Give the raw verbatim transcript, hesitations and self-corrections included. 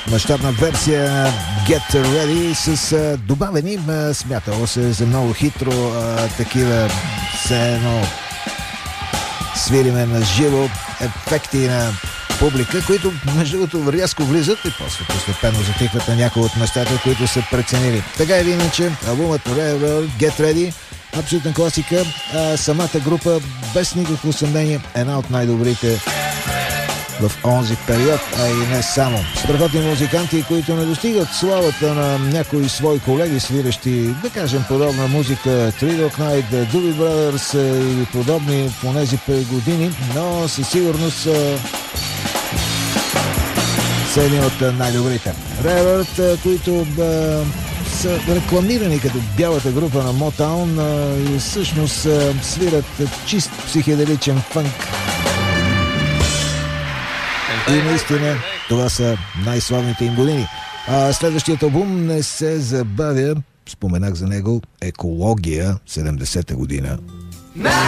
мащабна версия на Get Ready с а, добавени, а, смятало се за много хитро, а, такива все едно свириме на живо ефекти на публика, които между другото рязко влизат и после постепенно затихват на някои от местата, които са преценили. Така или иначе, албумът Get Ready, абсолютна класика, а самата група без никакво съмнение една от най-добрите в онзи период, а и не само. Страхотни музиканти, които не достигат славата на някои свои колеги, свирещи, да кажем, подобна музика, Three Dog Night, Doobie Brothers и подобни по тези години, но със сигурност са, са едни от най-добрите. Reverb, които да, са рекламирани като бялата група на Motown и всъщност свират чист психеделичен фънк. И наистина това са най-славните им години. А следващият албум не се забавя, споменах за него, Екология, седемдесета година.